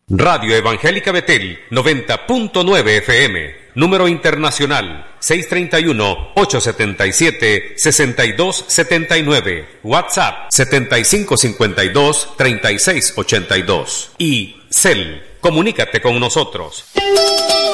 Radio Evangélica Betel, 90.9 FM. Número internacional, 631-877-6279. WhatsApp, 7552-3682. Y CEL, comunícate con nosotros.